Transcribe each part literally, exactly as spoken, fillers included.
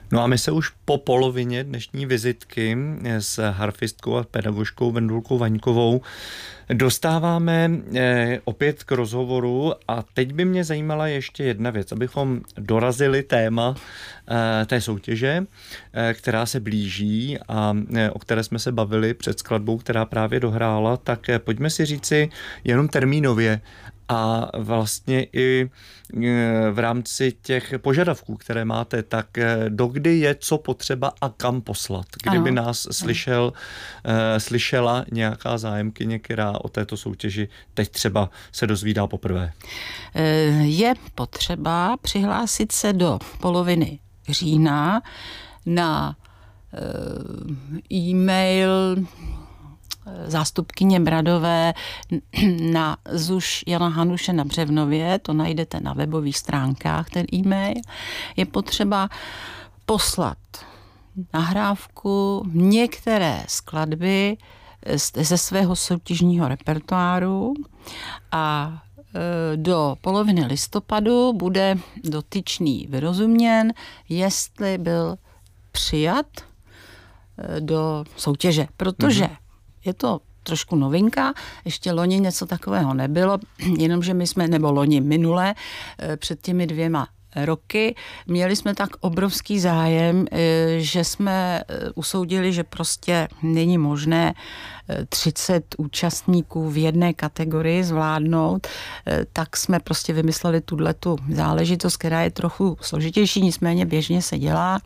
No a my se už po polovině dnešní vizitky s harfistkou a pedagožkou Vendulkou Vaňkovou dostáváme opět k rozhovoru a teď by mě zajímala ještě jedna věc, abychom dorazili téma té soutěže, která se blíží a o které jsme se bavili před skladbou, která právě dohrála, tak pojďme si říci jenom termínově a vlastně i v rámci těch požadavků, které máte, tak dokdy je co potřeba a kam poslat. Kdyby ano. nás slyšel, slyšela nějaká zájemkyně, která o této soutěži teď třeba se dozvídá poprvé. Je potřeba přihlásit se do poloviny října na e-mail zástupkyně Bradové na Zuš Jana Hanuše na Břevnově, to najdete na webových stránkách, ten e-mail. Je potřeba poslat nahrávku některé skladby ze svého soutěžního repertoáru a do poloviny listopadu bude dotyčný vyrozuměn, jestli byl přijat do soutěže, protože mm-hmm. je to trošku novinka, ještě loni něco takového nebylo, jenomže my jsme, nebo loni minule, před těmi dvěma roky, měli jsme tak obrovský zájem, že jsme usoudili, že prostě není možné třicet účastníků v jedné kategorii zvládnout, tak jsme prostě vymysleli tuhletu záležitost, která je trochu složitější, nicméně běžně se dělá.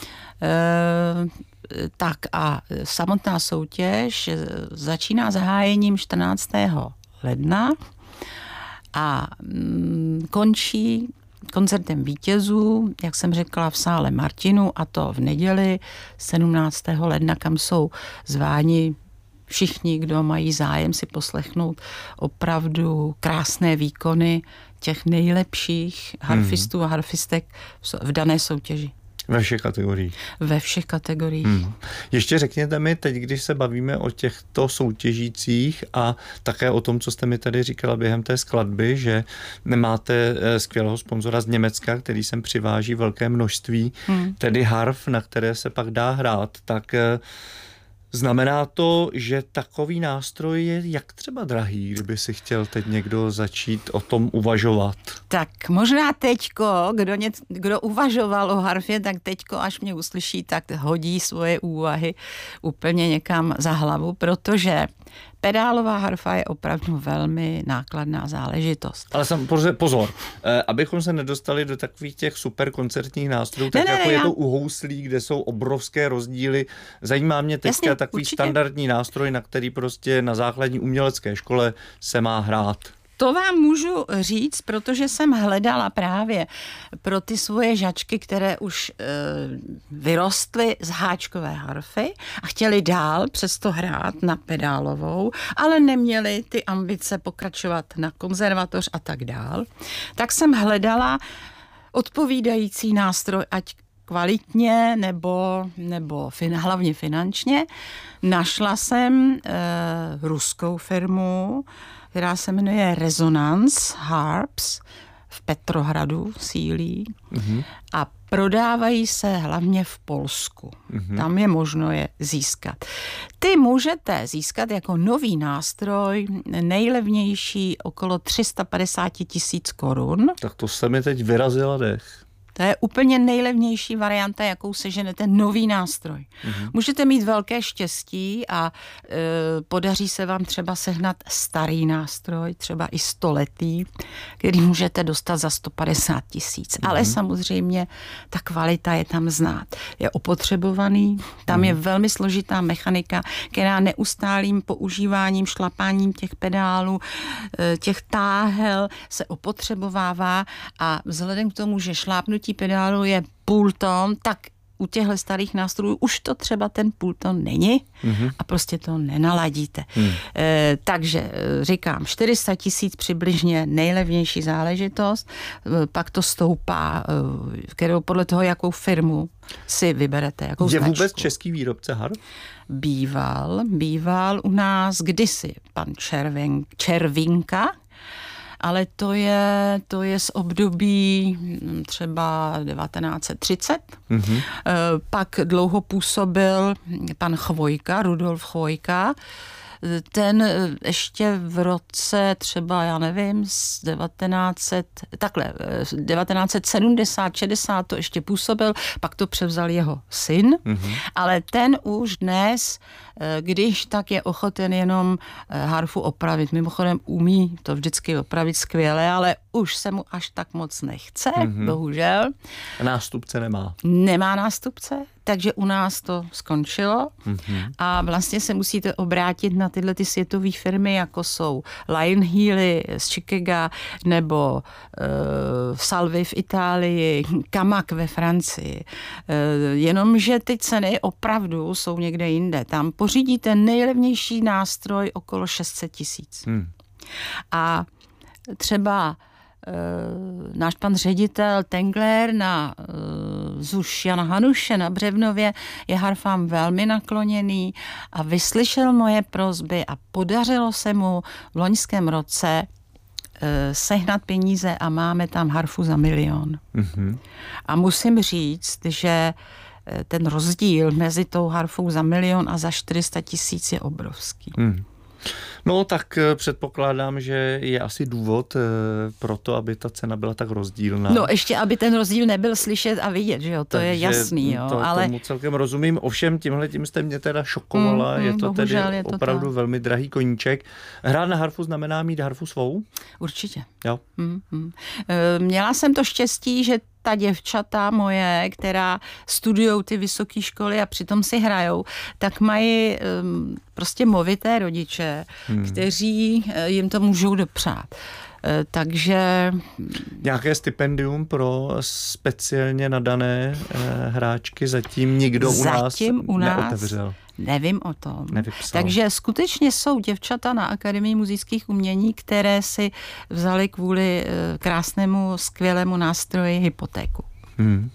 Tak a samotná soutěž začíná zahájením čtrnáctého ledna a končí koncertem vítězů, jak jsem řekla, v sále Martinu, a to v neděli sedmnáctého ledna, kam jsou zváni všichni, kdo mají zájem si poslechnout opravdu krásné výkony těch nejlepších harfistů a harfistek v dané soutěži. Ve všech kategoriích. Ve všech kategoriích. Hmm. Ještě řekněte mi teď, když se bavíme o těchto soutěžících a také o tom, co jste mi tady říkala během té skladby, že máte skvělého sponzora z Německa, který sem přiváží velké množství, hmm. tedy harf, na které se pak dá hrát, tak znamená to, že takový nástroj je jak třeba drahý, kdyby si chtěl teď někdo začít o tom uvažovat? Tak možná teďko, kdo, ně, kdo uvažoval o harfě, tak teďko, až mě uslyší, tak hodí svoje úvahy úplně někam za hlavu, protože pedálová harfa je opravdu velmi nákladná záležitost. Ale sam, pozor, pozor eh, abychom se nedostali do takových těch super koncertních nástrojů, tak ne, jako ne, je já... to u houslí, kde jsou obrovské rozdíly. Zajímá mě teďka Jasně, takový určitě. standardní nástroj, na který prostě na základní umělecké škole se má hrát. To vám můžu říct, protože jsem hledala právě pro ty svoje žačky, které už e, vyrostly z háčkové harfy a chtěli dál přesto hrát na pedálovou, ale neměli ty ambice pokračovat na konzervatoř a tak dál. Tak jsem hledala odpovídající nástroj, ať kvalitně nebo, nebo fin, hlavně finančně. Našla jsem e, ruskou firmu, která se jmenuje Resonance Harps v Petrohradu sílí mm-hmm. a prodávají se hlavně v Polsku. Mm-hmm. Tam je možno je získat. Ty můžete získat jako nový nástroj, nejlevnější okolo tři sta padesát tisíc korun. Tak to se mi teď vyrazila dech. To je úplně nejlevnější varianta, jakou seženete nový nástroj. Mm-hmm. Můžete mít velké štěstí a e, podaří se vám třeba sehnat starý nástroj, třeba i stoletý, který můžete dostat za sto padesát tisíc. Mm-hmm. Ale samozřejmě ta kvalita je tam znát. Je opotřebovaný, tam mm-hmm. je velmi složitá mechanika, která neustálým používáním, šlapáním těch pedálů, e, těch táhel se opotřebovává a vzhledem k tomu, že šlápnutí pedálu je půl tón, tak u těchto starých nástrojů už to třeba ten půl tón není mm-hmm. a prostě to nenaladíte. Mm. E, takže e, říkám, čtyři sta tisíc přibližně nejlevnější záležitost, e, pak to stoupá, e, kterou podle toho, jakou firmu si vyberete, jakou Je značku. vůbec český výrobce harf? Býval, býval u nás kdysi pan Červen, Červinka, ale to je, to je z období třeba devatenáct set třicet. Mm-hmm. Pak dlouho působil pan Chvojka, Rudolf Chvojka. Ten ještě v roce třeba, já nevím, z devatenáct set, takhle, devatenáct set sedmdesát, šedesát to ještě působil, pak to převzal jeho syn, mm-hmm. ale ten už dnes, když tak je ochoten jenom harfu opravit. Mimochodem umí to vždycky opravit skvěle, ale už se mu až tak moc nechce, mm-hmm. bohužel. Nástupce nemá. Nemá nástupce, takže u nás to skončilo mm-hmm. a vlastně se musíte obrátit na tyhle ty světové firmy, jako jsou Lion Healy z Chicaga nebo uh, Salvi v Itálii, Kamak ve Francii. Uh, jenomže ty ceny opravdu jsou někde jinde. Tam pořídíte nejlevnější nástroj okolo šest set tisíc. Hmm. A třeba Uh, náš pan ředitel Tengler na uh, ZUŠ Jana Hanuše na Břevnově je harfám velmi nakloněný a vyslyšel moje prosby a podařilo se mu v loňském roce uh, sehnat peníze a máme tam harfu za milion. Mm-hmm. A musím říct, že ten rozdíl mezi tou harfou za milion a za čtyři sta tisíc je obrovský. Mm. No tak předpokládám, že je asi důvod pro to, aby ta cena byla tak rozdílná. No ještě, aby ten rozdíl nebyl slyšet a vidět, že jo, to Takže je jasný, jo. To, ale... tomu celkem rozumím, ovšem tímhletím jste mě teda šokovala, mm, mm, je to tedy je to opravdu tak. Velmi drahý koníček. Hrát na harfu znamená mít harfu svou? Určitě. Jo. Mm, mm. Měla jsem to štěstí, že ta děvčata moje, která studujou ty vysoké školy a přitom si hrajou, tak mají um, prostě movité rodiče, hmm. kteří uh, jim to můžou dopřát. Uh, takže... Nějaké stipendium pro speciálně nadané uh, hráčky zatím nikdo u nás, zatím u nás neotevřel. Nevím o tom. Nevypsal. Takže skutečně jsou děvčata na Akademii muzických umění, které si vzali kvůli krásnému, skvělému nástroji hypotéku. Hmm.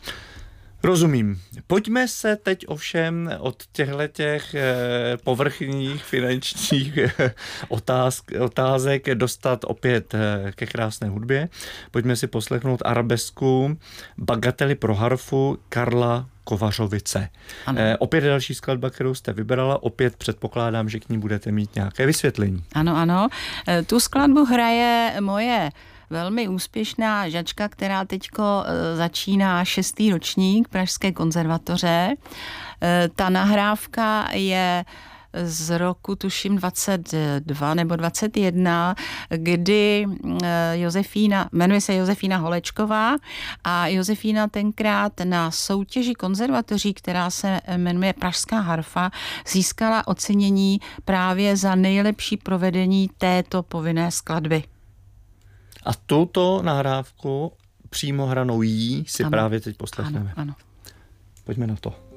Rozumím. Pojďme se teď ovšem od těchhletěch povrchních finančních otázk, otázek dostat opět ke krásné hudbě. Pojďme si poslechnout arabesku Bagately pro harfu Karla Kovařovice. Eh, opět další skladba, kterou jste vybrala, opět předpokládám, že k ní budete mít nějaké vysvětlení. Ano, ano. E, tu skladbu hraje moje velmi úspěšná žačka, která teďko e, začíná šestý ročník Pražské konzervatoře. E, ta nahrávka je z roku, tuším, dvacet dva nebo dvacet jedna, kdy Josefína, jmenuje se Josefína Holečková a Josefína tenkrát na soutěži konzervatoří, která se jmenuje Pražská harfa, získala ocenění právě za nejlepší provedení této povinné skladby. A tuto nahrávku přímo hranou jí si ano. právě teď poslechneme. Ano, ano. Pojďme na to.